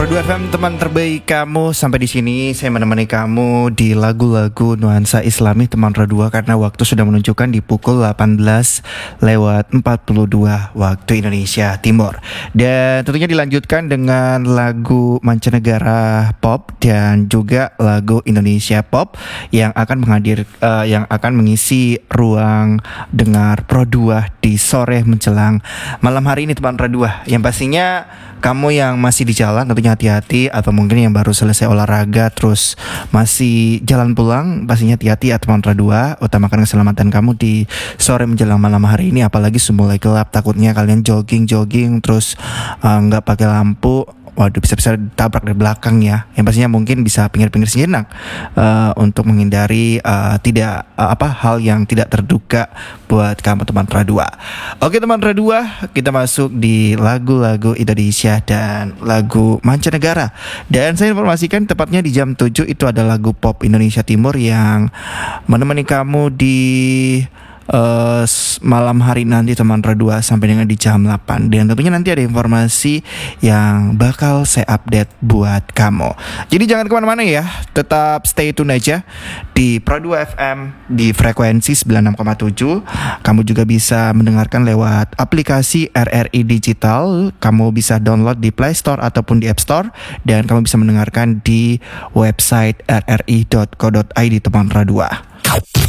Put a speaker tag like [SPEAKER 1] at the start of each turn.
[SPEAKER 1] Pro 2 FM, teman terbaik kamu. Sampai di sini saya menemani kamu di lagu-lagu nuansa Islami teman Pro 2, karena waktu sudah menunjukkan di pukul 18:42 waktu Indonesia Timur. Dan tentunya dilanjutkan dengan lagu mancanegara pop dan juga lagu Indonesia pop yang akan mengisi ruang dengar Pro 2 di sore menjelang malam hari ini teman Pro 2. Yang pastinya kamu yang masih di jalan tentunya hati-hati, atau mungkin yang baru selesai olahraga terus masih jalan pulang, pastinya hati-hati ya teman Pro 2. Utamakan keselamatan kamu di sore menjelang malam hari ini, apalagi mulai gelap. Takutnya kalian jogging terus nggak pakai lampu. Waduh, bisa ditabrak dari belakang ya. Yang pastinya mungkin bisa pinggir-pinggir sejenak untuk menghindari hal yang tidak terduga buat kamu teman Pro 2. Oke teman Pro 2, kita masuk di lagu-lagu Indonesia dan lagu mancanegara. Dan saya informasikan tepatnya di jam 7 itu ada lagu pop Indonesia Timur yang menemani kamu di malam hari nanti teman Pro 2 sampai dengan di jam 8. Dan tentunya nanti ada informasi yang bakal saya update buat kamu. Jadi jangan kemana-mana ya, tetap stay tune aja di Pro 2 FM di frekuensi 96,7. Kamu juga bisa mendengarkan lewat aplikasi RRI Digital. Kamu bisa download di Play Store ataupun di App Store. Dan kamu bisa mendengarkan di website rri.co.id teman Pro 2.